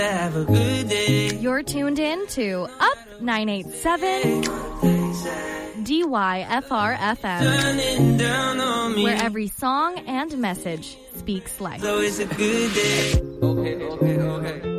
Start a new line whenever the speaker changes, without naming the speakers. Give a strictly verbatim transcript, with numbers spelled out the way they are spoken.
Have a good day.
You're tuned in to Up nine eighty-seven D Y F R F M,
Turning down on me.
where every song and message speaks life.
So it's a good day. Okay, okay, okay.